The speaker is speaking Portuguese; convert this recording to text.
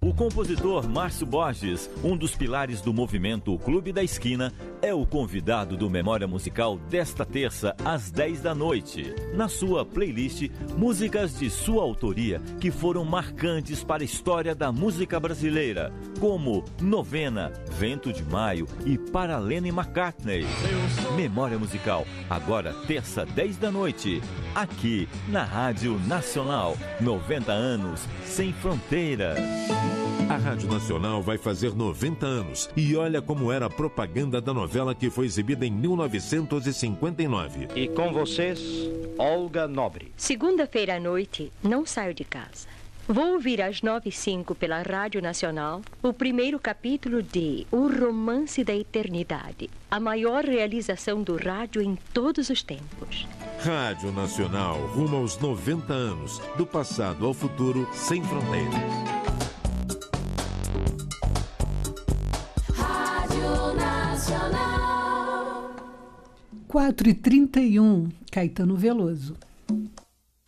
O compositor Márcio Borges, um dos pilares do movimento Clube da Esquina, é o convidado do Memória Musical desta terça, às 10 da noite. Na sua playlist, músicas de sua autoria que foram marcantes para a história da música brasileira, como Novena, Vento de Maio e Para Lennon McCartney. Memória Musical, agora terça, 10 da noite, aqui na Rádio Nacional. 90 anos sem fronteiras. A Rádio Nacional vai fazer 90 anos e olha como era a propaganda da novela que foi exibida em 1959. E com vocês, Olga Nobre. Segunda-feira à noite, não saio de casa. Vou ouvir às 9h05 pela Rádio Nacional o primeiro capítulo de O Romance da Eternidade, a maior realização do rádio em todos os tempos. Rádio Nacional, rumo aos 90 anos, do passado ao futuro, sem fronteiras. Rádio Nacional. 4h31, Caetano Veloso.